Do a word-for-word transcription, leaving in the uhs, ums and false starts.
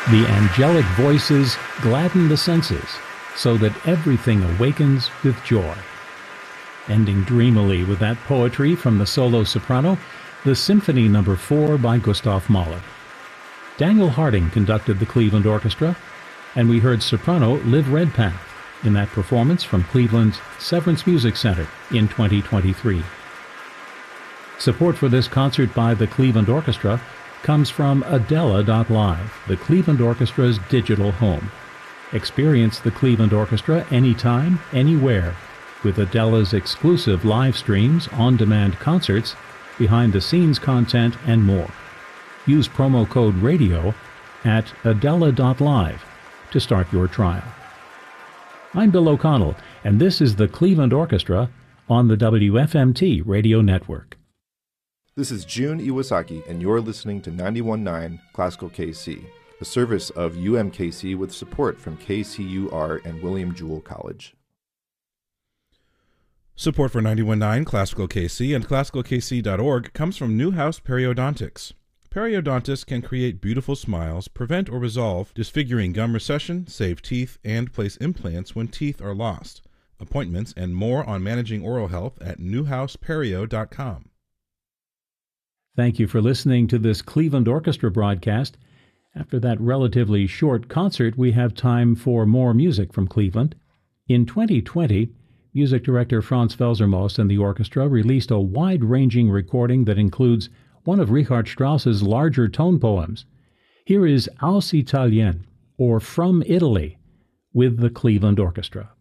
The angelic voices gladden the senses so that everything awakens with joy. Ending dreamily with that poetry from the solo soprano, the Symphony Number four by Gustav Mahler. Daniel Harding conducted the Cleveland Orchestra, and we heard soprano Liv Redpath in that performance from Cleveland's Severance Music Center in twenty twenty-three. Support for this concert by the Cleveland Orchestra comes from Adela dot live, the Cleveland Orchestra's digital home. Experience the Cleveland Orchestra anytime, anywhere, with Adela's exclusive live streams, on-demand concerts, behind-the-scenes content, and more. Use promo code RADIO at Adela dot live to start your trial. I'm Bill O'Connell, and this is the Cleveland Orchestra on the W F M T Radio Network. This is Jun Iwasaki, and you're listening to ninety-one point nine Classical K C, a service of U M K C with support from K C U R and William Jewell College. Support for ninety-one point nine Classical K C and classical k c dot org comes from Newhouse Periodontics. Periodontists can create beautiful smiles, prevent or resolve disfiguring gum recession, save teeth, and place implants when teeth are lost. Appointments and more on managing oral health at newhouse perio dot com. Thank you for listening to this Cleveland Orchestra broadcast. After that relatively short concert, we have time for more music from Cleveland. In twenty twenty, music director Franz Felsermoos and the orchestra released a wide-ranging recording that includes one of Richard Strauss's larger tone poems. Here is Aus Italien, or From Italy, with the Cleveland Orchestra.